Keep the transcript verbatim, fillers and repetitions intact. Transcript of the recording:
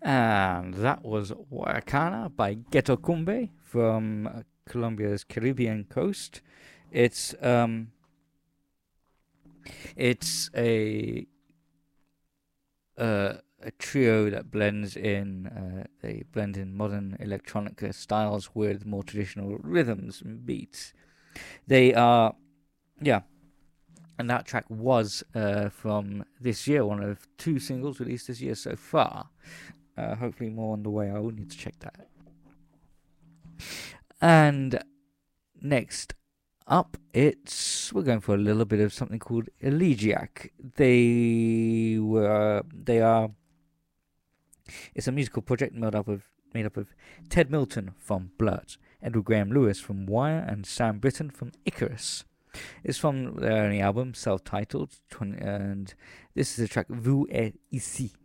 And that was Wakana by Ghetto Kumbe from uh, Colombia's Caribbean coast. It's um, it's a uh, a trio that blends in uh, they blend in modern electronic uh, styles with more traditional rhythms and beats. They are yeah, and that track was uh, from this year, one of two singles released this year so far. Uh, hopefully more on the way. I will need to check that. And next up, it's we're going for a little bit of something called Elegiac. They were they are it's a musical project made up of made up of Ted Milton from Blurt, Edward Graham Lewis from Wire, and Sam Britton from Icarus. It's from their only album, self-titled, and this is the track Vous et ici.